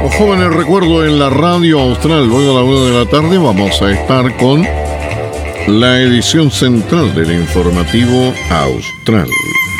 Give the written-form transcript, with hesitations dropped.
Los jóvenes, recuerdo, en la radio austral. Luego a la 1 de la tarde vamos a estar con la edición central del informativo austral.